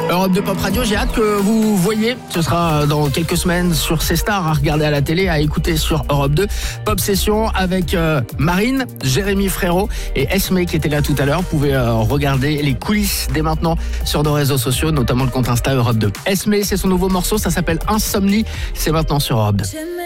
Europe 2 Pop Radio, j'ai hâte que vous voyez. Ce sera dans quelques semaines sur C Stars à regarder à la télé, à écouter sur Europe 2. Pop Session avec Marine, Jérémy Frérot et Esme qui étaient là tout à l'heure. Vous pouvez regarder les coulisses dès maintenant sur nos réseaux sociaux, notamment le compte Insta Europe 2. Esme, c'est son nouveau morceau, ça s'appelle Insomnie. C'est maintenant sur Europe 2.